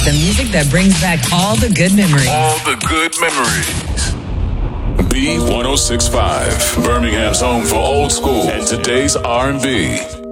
The music that brings back all the good memories. All the good memories. B1065, Birmingham's home for old school and today's R&B.